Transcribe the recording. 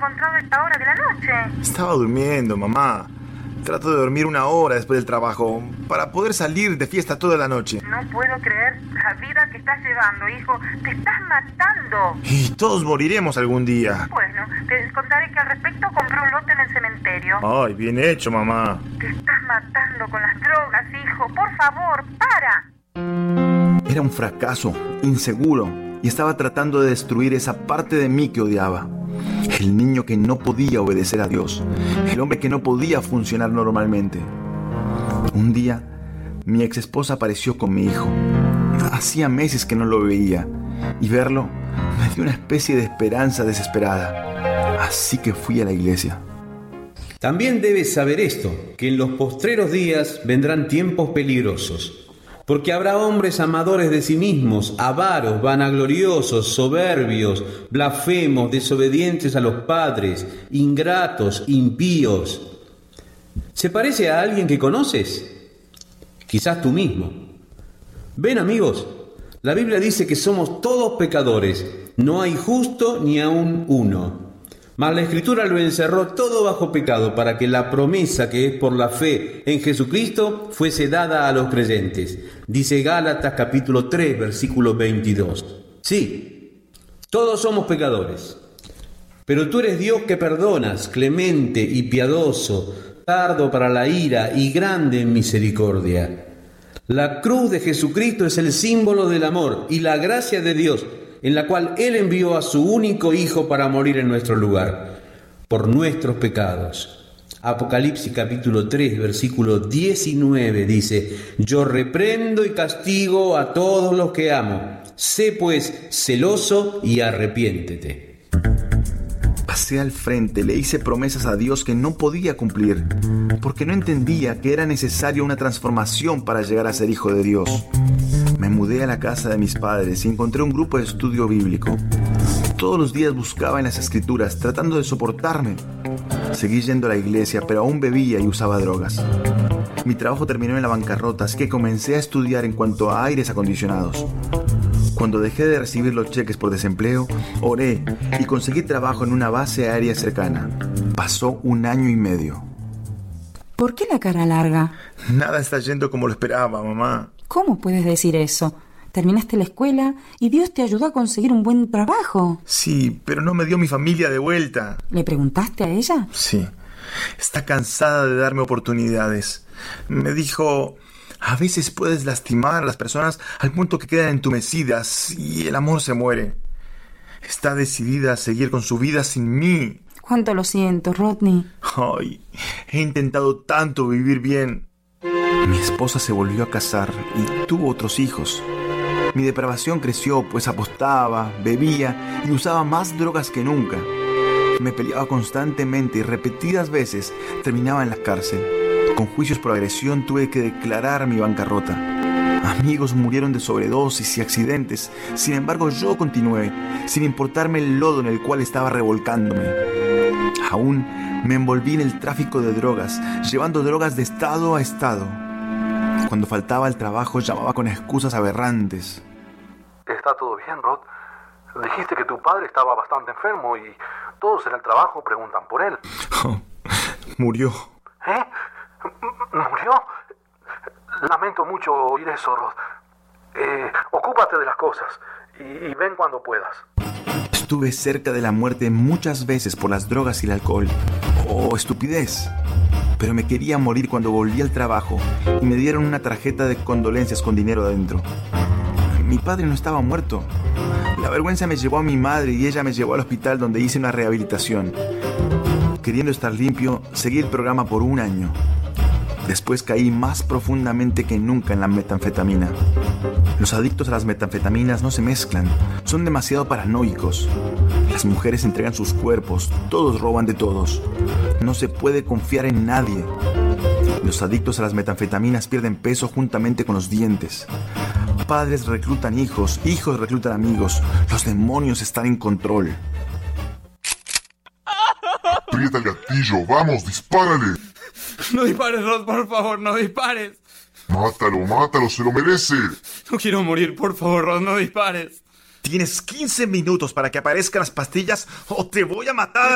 encontrado a esta hora de la noche? Estaba durmiendo, mamá. Trato de dormir 1 hora después del trabajo para poder salir de fiesta toda la noche. No puedo creer la vida que estás llevando, hijo. Te estás matando. Y todos moriremos algún día. Bueno, te contaré que al respecto compré un lote en el cementerio. Ay, bien hecho, mamá. Te estás matando con las drogas, hijo. Por favor, para. Era un fracaso, inseguro, y estaba tratando de destruir esa parte de mí que odiaba. El niño que no podía obedecer a Dios. El hombre que no podía funcionar normalmente. Un día, mi ex esposa apareció con mi hijo. Hacía meses que no lo veía, y verlo me dio una especie de esperanza desesperada. Así que fui a la iglesia. También debes saber esto, que en los postreros días vendrán tiempos peligrosos. Porque habrá hombres amadores de sí mismos, avaros, vanagloriosos, soberbios, blasfemos, desobedientes a los padres, ingratos, impíos. ¿Se parece a alguien que conoces? Quizás tú mismo. Ven, amigos, la Biblia dice que somos todos pecadores, no hay justo ni aun uno. Mas la Escritura lo encerró todo bajo pecado para que la promesa que es por la fe en Jesucristo fuese dada a los creyentes. Dice Gálatas capítulo 3, versículo 22. Sí, todos somos pecadores, pero tú eres Dios que perdonas, clemente y piadoso, tardo para la ira y grande en misericordia. La cruz de Jesucristo es el símbolo del amor y la gracia de Dios, en la cual Él envió a su único Hijo para morir en nuestro lugar, por nuestros pecados. Apocalipsis capítulo 3, versículo 19 dice: Yo reprendo y castigo a todos los que amo. Sé pues celoso y arrepiéntete. Pasé al frente, le hice promesas a Dios que no podía cumplir, porque no entendía que era necesaria una transformación para llegar a ser hijo de Dios. Me mudé a la casa de mis padres y encontré un grupo de estudio bíblico. Todos los días buscaba en las escrituras, tratando de soportarme. Seguí yendo a la iglesia, pero aún bebía y usaba drogas. Mi trabajo terminó en la bancarrota, así que comencé a estudiar en cuanto a aires acondicionados. Cuando dejé de recibir los cheques por desempleo, oré y conseguí trabajo en una base aérea cercana. Pasó 1 año y medio. ¿Por qué la cara larga? Nada está yendo como lo esperaba, mamá. ¿Cómo puedes decir eso? Terminaste la escuela y Dios te ayudó a conseguir un buen trabajo. Sí, pero no me dio mi familia de vuelta. ¿Le preguntaste a ella? Sí, está cansada de darme oportunidades. Me dijo: a veces puedes lastimar a las personas al punto que quedan entumecidas y el amor se muere. Está decidida a seguir con su vida sin mí. Cuánto lo siento, Rodney. Ay, he intentado tanto vivir bien. Mi esposa se volvió a casar y tuvo otros hijos. Mi depravación creció, pues apostaba, bebía y usaba más drogas que nunca. Me peleaba constantemente y repetidas veces terminaba en la cárcel. Con juicios por agresión tuve que declarar mi bancarrota. Amigos murieron de sobredosis y accidentes. Sin embargo, yo continué, sin importarme el lodo en el cual estaba revolcándome. Aún me envolví en el tráfico de drogas, llevando drogas de estado a estado. Cuando faltaba al trabajo, llamaba con excusas aberrantes. ¿Está todo bien, Rod? Dijiste que tu padre estaba bastante enfermo y todos en el trabajo preguntan por él. Oh, murió. ¿Eh? ¿Murió? Lamento mucho oír eso, Rod. Ocúpate de las cosas y ven cuando puedas. Estuve cerca de la muerte muchas veces por las drogas y el alcohol. Oh, estupidez. Pero me quería morir cuando volví al trabajo y me dieron una tarjeta de condolencias con dinero adentro. Mi padre no estaba muerto. La vergüenza me llevó a mi madre y ella me llevó al hospital donde hice una rehabilitación. Queriendo estar limpio, seguí el programa por 1 año. Después caí más profundamente que nunca en la metanfetamina. Los adictos a las metanfetaminas no se mezclan, son demasiado paranoicos. Las mujeres entregan sus cuerpos, todos roban de todos. No se puede confiar en nadie. Los adictos a las metanfetaminas pierden peso juntamente con los dientes. Padres reclutan hijos, hijos reclutan amigos. Los demonios están en control. Aprieta el gatillo, vamos, dispárale. No dispares, Rod, por favor, no dispares. Mátalo, se lo merece. No quiero morir, por favor, Rod, no dispares. Tienes 15 minutos para que aparezcan las pastillas o te voy a matar.